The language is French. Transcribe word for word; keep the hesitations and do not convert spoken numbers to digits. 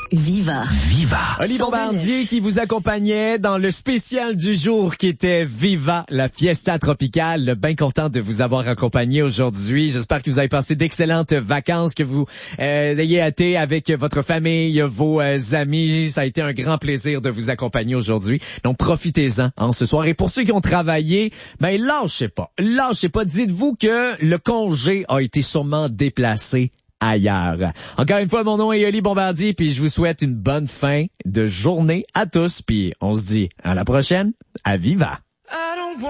Viva. Viva. Oli Bombardier qui vous accompagnait dans le spécial du jour qui était Viva, la Fiesta Tropicale. Bien content de vous avoir accompagné aujourd'hui. J'espère que vous avez passé d'excellentes vacances, que vous euh, ayez été avec votre famille, vos euh, amis. Ça a été un grand plaisir de vous accompagner aujourd'hui. Donc profitez-en en ce soir. Et pour ceux qui ont travaillé, ben lâchez pas. Lâchez pas. Dites-vous que le congé a été sûrement déplacé ailleurs. Encore une fois, mon nom est Oli Bombardier, puis je vous souhaite une bonne fin de journée à tous, puis on se dit à la prochaine, à Viva!